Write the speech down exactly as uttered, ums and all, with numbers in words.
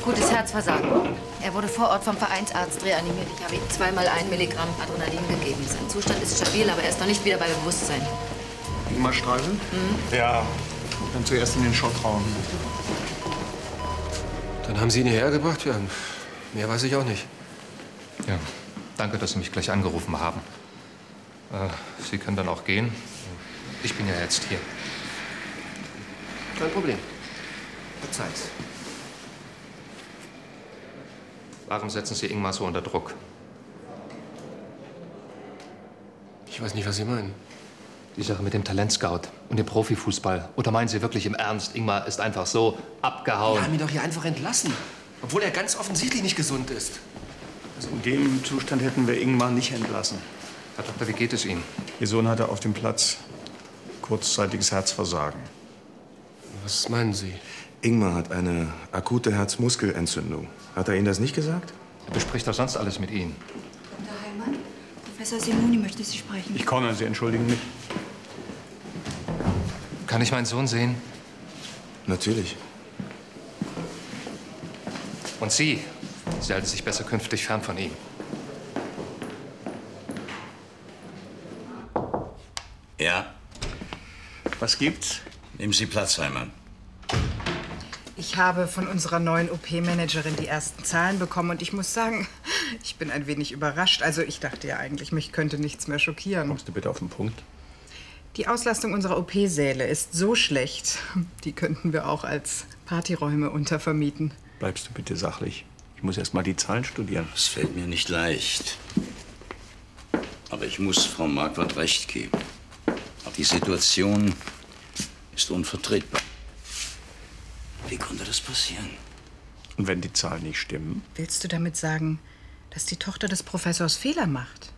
Akutes Herzversagen. Er wurde vor Ort vom Vereinsarzt reanimiert. Ich habe ihm zweimal ein Milligramm Adrenalin gegeben. Sein Zustand ist stabil, aber er ist noch nicht wieder bei Bewusstsein. Ingmar Streisel? Mhm. Ja. Dann zuerst in den Schockraum. Dann haben Sie ihn hierher gebracht? Ja, mehr weiß ich auch nicht. Ja, danke, dass Sie mich gleich angerufen haben. Äh, Sie können dann auch gehen. Ich bin ja jetzt hier. Kein Problem. Verzeiht's. Warum setzen Sie Ingmar so unter Druck? Ich weiß nicht, was Sie meinen. Die Sache mit dem Talentscout und dem Profifußball. Oder meinen Sie wirklich im Ernst, Ingmar ist einfach so abgehauen? Wir haben ihn doch hier einfach entlassen. Obwohl er ganz offensichtlich nicht gesund ist. Also in dem Zustand hätten wir Ingmar nicht entlassen. Herr Doktor, wie geht es Ihnen? Ihr Sohn hatte auf dem Platz kurzzeitiges Herzversagen. Was meinen Sie? Ingmar hat eine akute Herzmuskelentzündung. Hat er Ihnen das nicht gesagt? Er bespricht doch sonst alles mit Ihnen. Doktor Heilmann, Professor Simoni möchte Sie sprechen. Ich komme, Sie entschuldigen mich. Kann ich meinen Sohn sehen? Natürlich. Und Sie? Sie halten sich besser künftig fern von ihm. Ja, Was gibt's? nehmen Sie Platz, Heimann. Ich habe von unserer neuen O P-Managerin die ersten Zahlen bekommen und ich muss sagen, ich bin ein wenig überrascht. Also ich dachte ja eigentlich, mich könnte nichts mehr schockieren. Kommst du bitte auf den Punkt? Die Auslastung unserer O P-Säle ist so schlecht, die könnten wir auch als Partyräume untervermieten. Bleibst du bitte sachlich? Ich muss erst mal die Zahlen studieren. Es fällt mir nicht leicht. Aber ich muss Frau Marquardt recht geben. Die Situation ist unvertretbar. Wie konnte das passieren? Und wenn die Zahlen nicht stimmen? Willst du damit sagen, dass die Tochter des Professors Fehler macht?